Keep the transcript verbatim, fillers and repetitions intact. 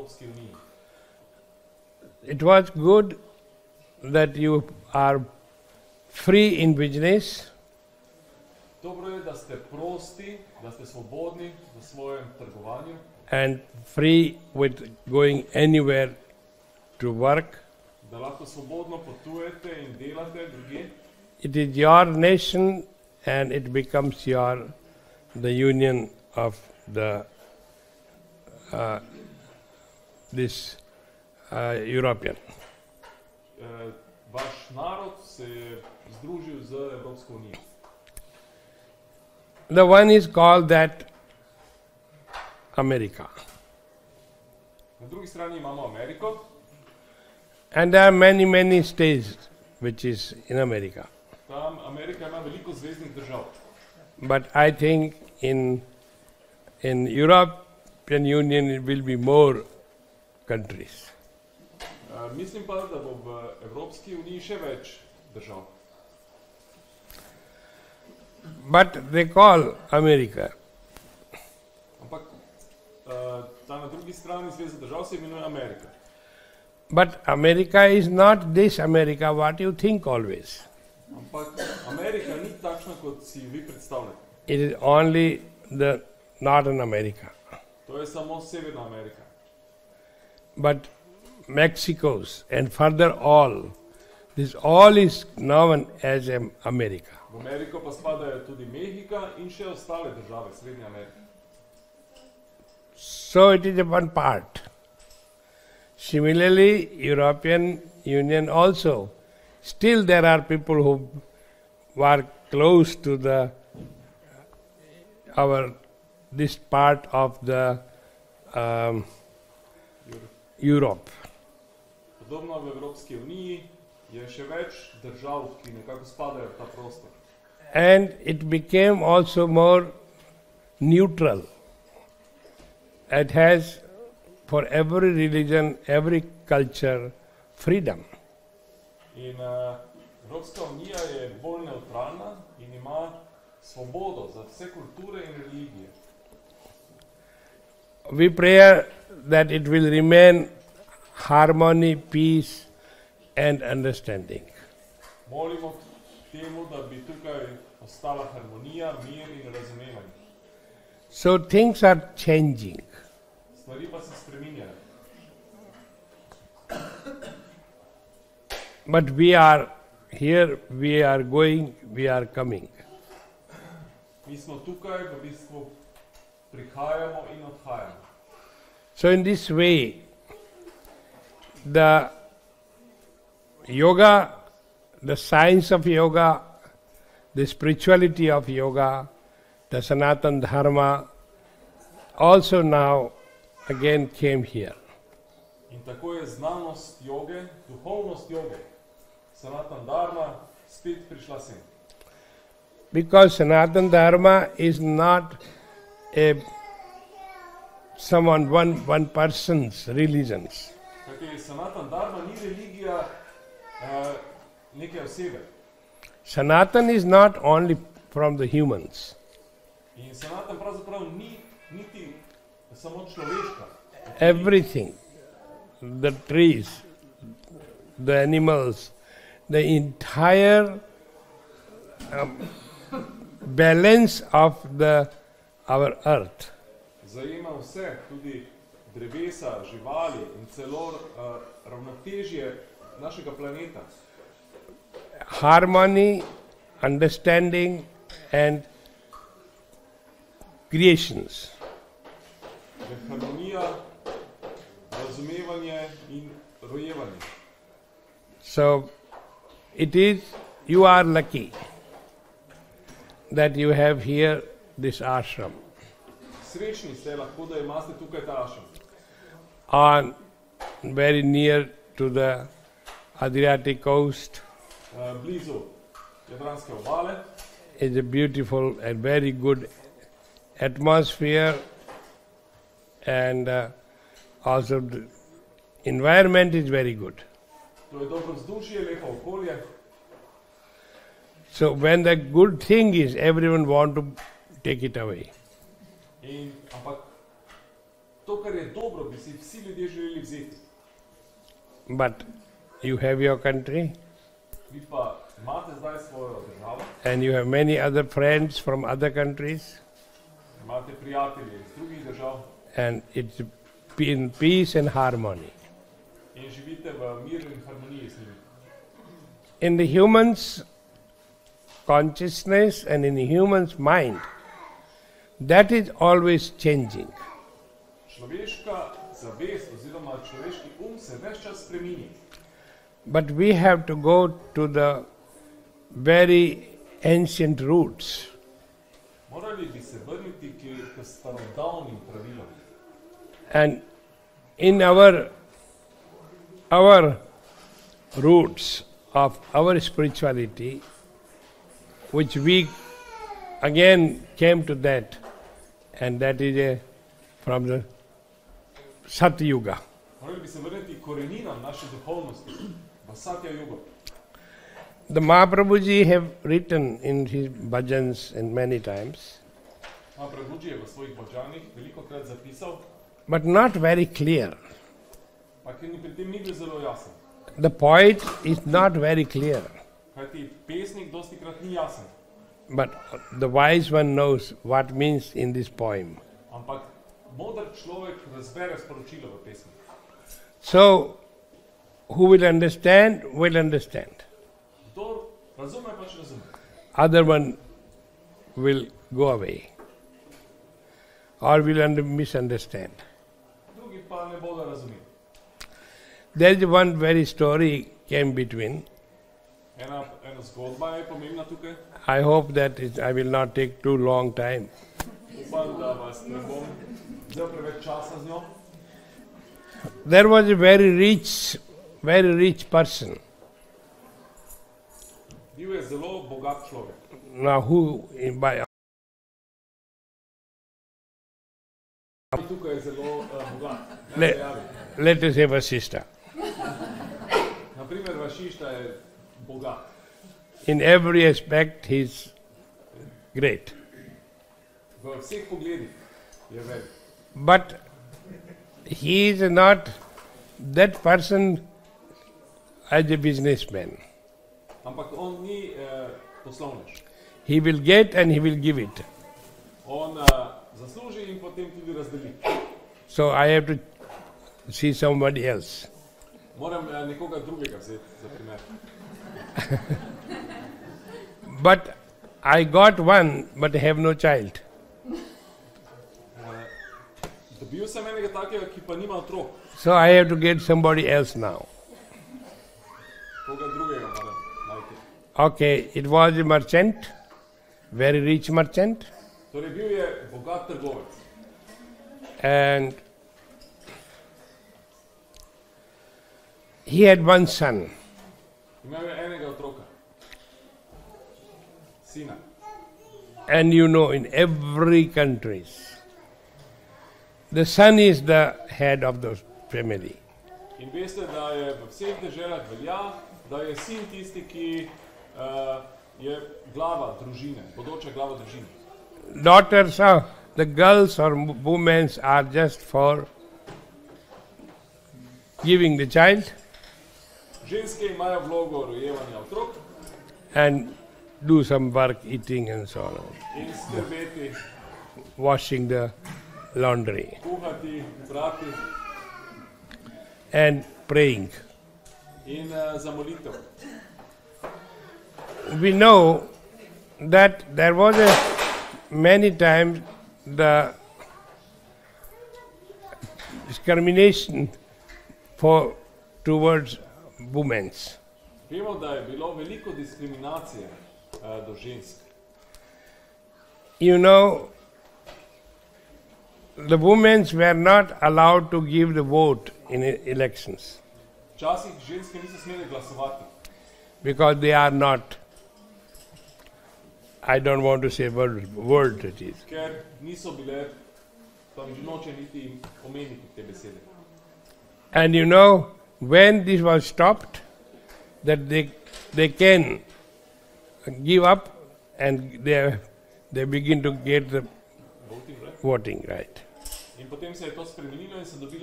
Evropski uniji. It was good that you are free in business. Dobro je, da ste prosti, da ste svobodni v svojem trgovanju. And free with going anywhere to work. Da lahko svobodno potujete in delate drugje. It is your nation and it becomes your the union of the uh, this uh, European. Uh, vaš narod se je združil z Evropsko unijo. The one is called that America. Na drugi strani imamo Ameriko. And there are many, many states which is in America. Tam Amerika ima veliko zveznih držav. But I think in in European Union it will be more countries. Uh, mislim pa, da bo v Evropski uniji še več držav. But they call America. Ampak uh, ta na drugi strani zveze držav se imenuje Amerika. But America is not this America what you think always. Ampak Amerika ni takšna, kot si vi predstavljate. It is only the Northern America. To je samo Severna Amerika. But Mexico's and further all, this all is known as um, America. V Ameriko pa spadajo tudi Mehika in še ostale države Srednje Amerike. So it is a one part. Similarly, European Union also. Still there are people who were close to the our this part of the um, Europe. Podobno v Evropski uniji je še več držav, ki nekako spadajo v ta prostor. And it became also more neutral. It has for every religion, every culture, freedom. In uh, Evropska unija je bolj neutralna in ima svobodo za vse kulture in religije. We pray that it will remain harmony, peace and understanding. Molimo temu, da bi tukaj ostala harmonija, mir in razumevanje. So things are changing. Stvari pa se spreminjajo. But we are here, we are going, we are coming. Mi smo tukaj, v bistvu prihajamo in odhajamo. So in this way, the yoga, the science of yoga, the spirituality of yoga, the Sanatana Dharma, also now again came here. In tako je znanost joge, duhovnost joge, Sanatana Dharma, spet prišla sem. Because Sanatana Dharma is not a someone, one, one person's religions. Kajti Sanatana Dharma ni religija uh, neke osebe. Sanatana is not only from the humans. In Sanatana pravzaprav ni niti samo človeška. Everything, the trees, the animals, the entire um, balance of the our earth. Zajema vse, tudi drevesa, živali in celo uh, ravnotežje našega planeta. Harmony, understanding and creations. Harmonija, razumevanje in rojevanje. So it is, you are lucky that you have here this ashram. Srečni ste lahko, da imate tukaj ta ashram. On very near to the Adriatic coast. Uh, blizu Jadranske obale. It's a beautiful and very good atmosphere, and uh, also the environment is very good. To je dobro vzdušje, lepo okolje. So when the good thing is, everyone want to take it away. In, ampak, To, kar je dobro, bi si vsi ljudje želeli vzeti. But you have your country Vi pa imate zdaj svojo državo, and you have many other friends from other countries imate prijatelje iz drugih držav and it's in peace and harmony. in živite v miru in harmoniji z njimi. In the human's consciousness and in the human's mind, that is always changing. Človeška zavest oziroma človeški um se ves čas spreminja. But we have to go to the very ancient roots. Morali bi se vrniti k, k starodavnim pravilom. And in our our roots of our spirituality, which we again came to that, and that is a, from the Satyuga. Morali bi se vrniti k koreninam naše duhovnosti, v Satya Yugo. The Mahaprabhuji have written in his bhajans and many times, Mahaprabhuji je v svojih bhajanih velikokrat zapisal, but not very clear. pa ker ni pri tem ni bil zelo jasen. The poet is not very clear, Kajti pesnik dostikrat ni jasen, but the wise one knows what means in this poem. ampak moder človek razbere sporočilo v pesmi. So, who will understand, will understand. Kdor razume, pač razume. Other one will go away or will under- misunderstand. Drugi pa ne bodo razumeli. There is one very story came between. Ena, ena zgodba je pomembna tukaj. I hope that it, I will not take too long time. Upam, da vas ne bom vzel preveč časa z njo. There was a very rich, very rich person. Bil je zelo bogat človek. Now who in by Tukaj je zelo uh, bogat. Naj Le- se javi. let us say Vasishta. Naprimer, Vašišta je bogat. In every aspect he is great. V vseh pogledih je velik. But he is not that person as a businessman. Ampak on ni uh, poslovnež. He will get and he will give it. On uh, zasluži in potem tudi razdeli. So I have to see somebody else. Moram uh, nekoga drugega vzeti za primer. But I got one, but I have no child. Uh, dobil sem enega takega, ki pa nima otrok. So I have to get somebody else now. Koga drugega moram najti. Okay, it was a merchant, very rich merchant, Torej bil je bogat trgovec. and he had one son. Imel je enega otroka. Sina. And you know, in every country, the son is the head of the family. In veste, da je v vseh deželah velja, da je sin tisti, ki uh, je glava družine, bodoča glava družine. Daughters are, the girls or women are just for giving the child Ženske imajo vlogo rojevanja otrok and do some work, eating and so on, in skrbeti, washing the laundry kuhati, brati and praying. in uh, za molitev. We know that there was a many times the discrimination for towards women. Vemo, da je bilo veliko diskriminacije uh, do žensk. You know, the women were not allowed to give the vote in e- elections Včasih ženske niso smele glasovati, because they are not, I don't want to say word, word it is. ker niso bile, tam noče niti omeniti te besede. And you know, when this was stopped, that they they can give up and they they begin to get the Voting, right? voting right. In potem se je to spremenilo in so dobili